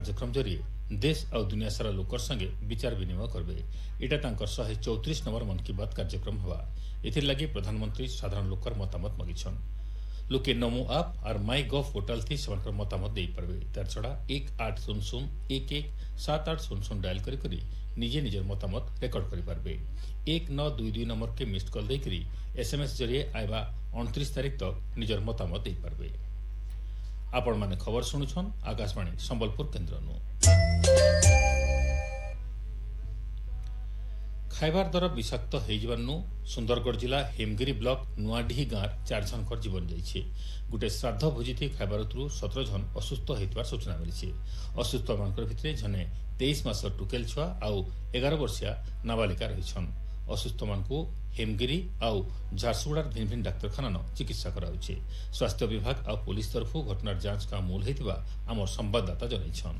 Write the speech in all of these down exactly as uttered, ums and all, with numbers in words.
कार्यक्रम जरिए देश और दुनिया सारा लोकर संगे विचार विनिमय करबे। इटा तांकर शहे चौतीस नंबर मन की बात कार्यक्रम हवा। एथिर लगी प्रधानमंत्री साधारण लोकर मतामत मागिछन। लोके नमो आप और माई गव पोर्टाल थी सेमानकर मतामत देई परबे। तार छड़ा एक आठ शून्य शून्य एक एक सात आठ शून्य शून्य डायल करी करी निजे निजर मतामत रेकर्ड करी पारबे। एक नौ दुई दुई नंबर के मिस्ड कॉल देकरी एसएमएस जरिए आइबा उनतीस तारीख तक निजर मतामत देई परबे। आपण माने खबर सुनुछन आकाशवाणी संबलपुर केन्द्रनु। खाइबार दर विषाक्त होइजबानु सुंदरगढ़ जिला हेमगिरी ब्लॉक नुआडीही गाँव चार जनकर जीवन जाइए। गोटे श्राद्ध भोजी थी खाइबार सतर जन असुस्थ होइतबार सूचना मिली। असुस्थ मानकर भितरे जने तेईस मास टुकेल छुआ आउ एगार वर्षिया नाबालिका रही। असुस्थ मानकु हेमगिरी आउ झारसुगुड़ार भिन्न भिन्न डाक्तरखाना चिकित्सा कराउछे। स्वास्थ्य विभाग आ पुलिस तरफ घटनार जांच का मूल होइतिबा आमर संवाददाता जनैछन।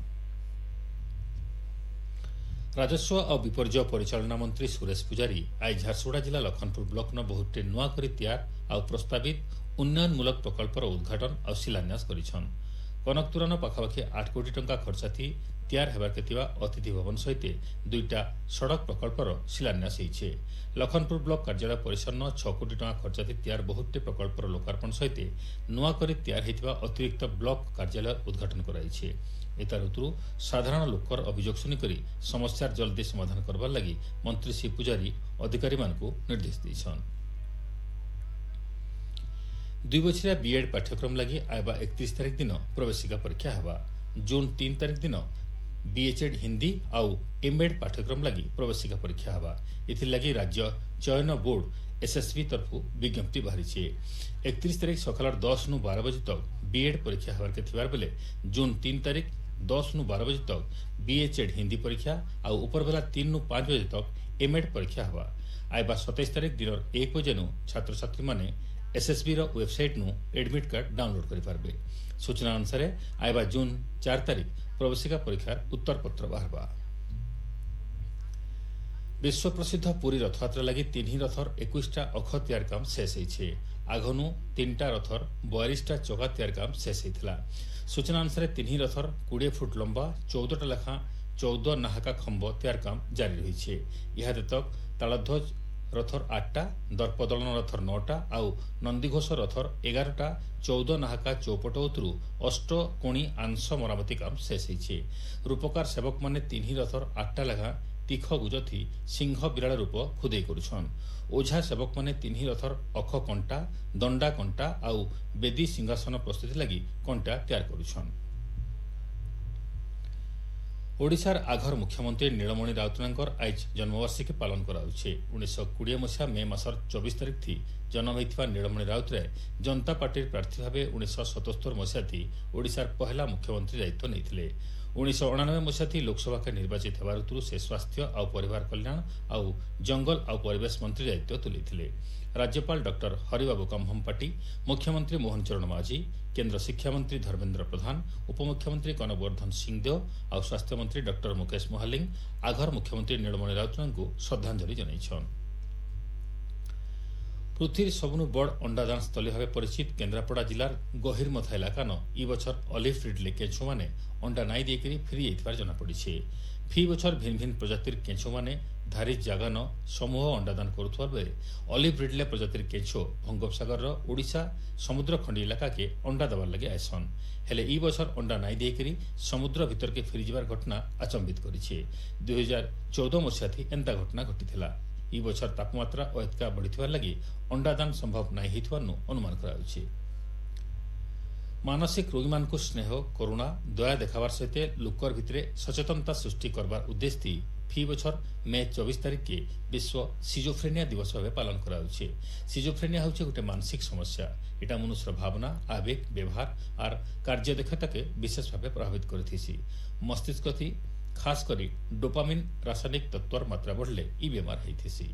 राजस्व और विपर्यय परिचालना मंत्री सुरेश पुजारी आज झारसुगुड़ा जिला लखनपुर ब्लॉक न बहुटे नुआ करी तैयार और प्रस्तावित उन्नयनमूलक प्रकल्पर उद्घाटन और शिलान्यास करिछन। कनकतुरान पाखापाखि आठ कोटी टंका खर्चाथी तैयार हेबार केतिबा अतिथि भवन सहित दुईटा सड़क प्रकल्पर शिलान्यास होइछे। लखनपुर ब्लॉक कार्यालय परिसर न छह कोटी टंका खर्चाथी तैयार बहुटे प्रकल्पर लोकार्पण सहित नुआ करी तैयार हेतिबा अतिरिक्त ब्लॉक कार्यालय उद्घाटन कराइछे। एता ऋतु साधारण लोकर अभियोग शुनिकरी समस्यार जल्दी समाधान करबार लगी मंत्री श्री पुजारी अधिकारी मानकु निर्देश दैछन। दुई बछिया बीएड पाठ्यक्रम लगी आइबा इकतीस तारीख दिन प्रवेशिका परीक्षा हेबा। जून तीन तारीख दिन बीएचएड हिंदी आउ एमएड पाठ्यक्रम लगी प्रवेशिका परीक्षा हेबा। इथिर लगी राज्य चयन बोर्ड एसएसबी तरफ विज्ञप्ति बाहरी। इकतीस तारीख सकाल दस नु बारह बजे तक बीएड परीक्षा हेबार के थिबार बेले जून तीन तारीख दस नु बारह बजे तक बीएचएड हिंदी परीक्षा आउ ऊपर बेला तीन नु पांच बजे तक एमएड परीक्षा हेबा। आइबा सत्ताईस तारीख दिन एक बजे नु छात्र छात्री माने एसएसबी रो वेबसाइट नु एडमिट कार्ड डाउनलोड करि पारबे। सूचना अनुसार आइबा जून चार तारीख प्रवेशिका परीक्षार उत्तर पत्र बाहरबा। विश्व प्रसिद्ध पुरी रथयात्रा लगी तीन रथर इक्कीसटा अख तैयार काम शेष होइछे। आघनु तीनटा रथर बयालीसटा चका तैयार काम शेष होइथिला। सूचना अनुसार तीन रथर बीस फुट लंबा चौदह लेखा चौदह नाहका खंब तैयार काम जारी रही। यह तक तालध्वज रथर आठटा दर्पदलन रथर नौटा आउ नंदीघोष रथर एगारटा चौदह नाहका चौपट उतरु अष्ट कोणी आंश मरामती काम शेष होइछे। रूपकार सेवक माने तीन रथर आठटा लेखा तीख गुजथी सिंह बिराड़ रूप खुदे करुछन। ओझा सेवक माने तीन रथर अख कंटा दंडा कंटा आउ बेदी सिंहासन प्रस्तुति लगी कंटा तैयार करुछन। ओडिशार आघर मुख्यमंत्री नीलमणि राउतरायंकर आज जन्मवार्षिकी पालन कराउछे। उन्नीस कोड़े मसीहा मे मासर चौबीस तारीख थी जन्म होइथिबा नीलमणि राउतराय जनता पार्टी प्रार्थी भाव उन्नीस सतहत्तर मसीहा थी ओडिशार पहला मुख्यमंत्री दायित्व नैथिले। उन्नीस अणानबे मसीहा थी लोकसभा के निर्वाचित हेबार ऋतु से स्वास्थ्य और परिवार कल्याण और जंगल और परिवेश मंत्री दायित्व तुलेथिले। राज्यपाल डॉक्टर हरिबाबू कम्भमपाटी, मुख्यमंत्री मोहन चरण माझी, केंद्र शिक्षा मंत्री धर्मेन्द्र प्रधान, उपमुख्यमंत्री कनकवर्धन सिंहदेव और स्वास्थ्य मंत्री डॉक्टर मुकेश मोहालिंग आघर मुख्यमंत्री नीलमणि राउतरायंकु श्रद्धांजलि जनाइछन। पृथ्वीर सबनु बड़ अंडादान स्थली भाव परिचित केन्द्रापड़ा जिलार गहिरमथा इलाका न इ बछर ऑलिव रिडले केंचो माने अंडा नाई देकरी फेरी जाइतबार जना पड़िछे। फी बछर भिन्न भिन्न प्रजातिर केंचो माने धारित जागा न समूह अंडादान करुथबार बेले ऑलिव रिडले प्रजातिर केंचो बंगोपसागर ओडिशा समुद्र खंडी इलाका के अंडा देवार लगे आयसन। हेले इ बछर अंडा नाई देकरी समुद्र भीतर के फेरी जबार घटना अचंबित करिछे। दुई हजार चौदह मसीहा थी एंता घटना घटिथिला। इ बछर तापमात्रा अत्यधिक बढ़िथिबार लगी अंडादान संभव नाई हेतुवानु अनुमान कराउछि। मानसिक रोगी मानकु स्नेह करुणा दया देखाबार सहित लोकर भितरे सचेतनता सृष्टि करबार उद्देश्य थी फी बछर मे चौबीस तारीख के विश्व सिजोफ्रेनिया दिवस भाव पालन कराउछि। सिजोफ्रेनिया होउछि गोटे मानसिक समस्या। एटा मनुष्यर भावना आवेग व्यवहार और कार्य दक्षता के विशेष भाव प्रभावित करथिछि। मस्तिष्क थी खास करी डोपामिन रासायनिक तत्वर मात्रा बढ़ले इ बीमार होइथिछि।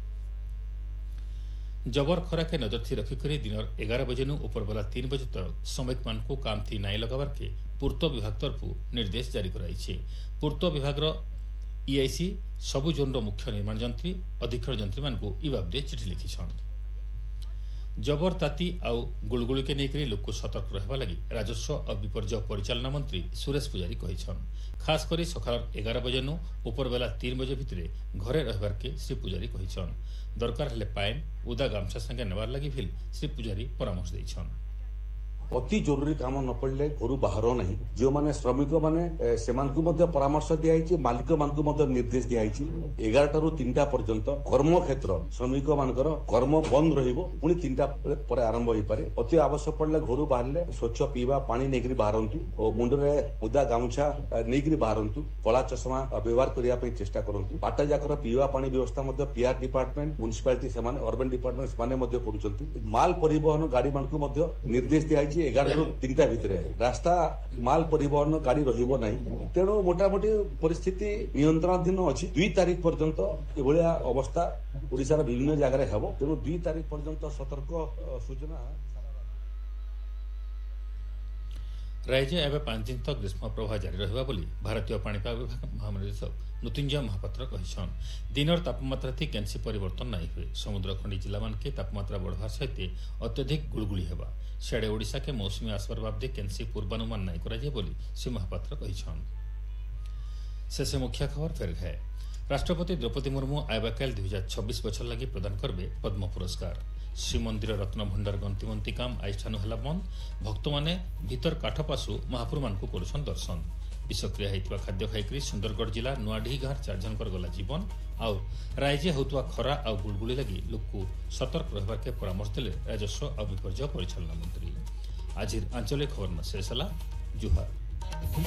जबर खरा के नजर थी रखिकरी दिन एगार बजे नु ऊपर बेला तीन बजे तक श्रमिक मान को काम थी नाई लगाबार के पूर्त विभाग तरफ निर्देश जारी कराइछे। पूर्त विभाग ईआईसी सबु जोन मुख्य निर्माण जंत्री अधीक्षण जंत्री मान को इ बाबदे चिठी लिखिछन। जबर ताती आउ गुलगुली के नेकरी लोक सतर्क रहबा लगी राजस्व और विपर्यय परिचालना मंत्री सुरेश पुजारी कहिछन। खास करी सकाळ एगार बजे नु ऊपर बेला तीन बजे भितरे घरे रहबार के श्री पुजारी कहिछन। दरकार हेले पाइन उदा गामछा संगे नेबार लगी भी श्री पुजारी परामर्श दैछन। अति जरूरी काम न पड़े घर बाहर नहीं। जो माने श्रमिक माने से परामर्श दिखाई मालिक मान निर्देश दिखाई एगारटा रु तीन टा पर्यंत कर्म क्षेत्र श्रमिक मानकर कर्म बंद रही तीन टा पर आरंभ हो पारे। अति आवश्यक पड़े घर बाहर स्वच्छ पीवा पानी नहीं बाहरतु और मुंडे उदा गामुछा नहीं बाहरतु कला चषमा व्यवहार करने चेष्टा करूँ। बाटा जाकर पीवा पानी व्यवस्था पीआर डिपार्टमेंट म्युनिसिपालिटी से अर्बन डिपार्टमेंट से माल परिवहन गाड़ी मान निर्देश दिखाई एगार रु तीन टा भितर रास्ता माल परिवहन गाड़ी रहिबो नहीं। तेणु मोटामोटी परिस्थिति नियंत्रणाधीन अच्छी। दुई तारीख पर्यंत एभलिया अवस्था ओडिशार विभिन्न जगह हेबो। तेणु दुई तारीख पर्यंत सतर्क सूचना। राज्य एवं पांच दिन तक ग्रीष्म प्रवाह जारी रहिबा बोली भारतीय पाणीपाग विभाग महानिदेशक मृत्युंजय महापात्र कहिछन। दिनर तापमात्रा थी कैंसी परिवर्तन नहीं हुए। समुद्र खंडी जिला मान के तापमात्रा बढ़वा सहित अत्यधिक गुड़गुड़ी हेबा। सियाड़े ओडिशा के मौसमी आसबार बाबदे कैंसी पूर्वानुमान नहीं कराए बोली श्री महापात्र कहिछन। शेषे मुख्य खबर फेर है। राष्ट्रपति द्रौपदी मुर्मू आईबाकाल दुई हजार छब्बीस बछर लगी प्रदान करबे पद्म पुरस्कार। श्रीमंदिर रत्न भंडार गंतिमंती काम आईठानु हला बंद। भक्त माने भीतर काठपासु महापुर मानकु करुछन दर्शन। विषक्रिया होइतवा खाद्य खाइकरी सुंदरगढ़ जिला नुआढी गार चार जनकर गला जीवन। आउ राज्य होतवा खरा आउ गुलगुली लगी लोकु सतर्क रहबार के परामर्श देले राजस्व और विपर्यय परिचालना मंत्री। आज आंचलिक खबर में शेष हला। जुहार।